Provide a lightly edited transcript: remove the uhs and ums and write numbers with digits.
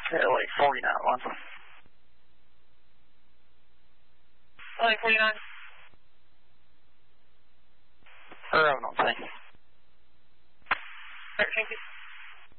LA 49 one. LA 49. Or, no, thank you. Alright, thank you.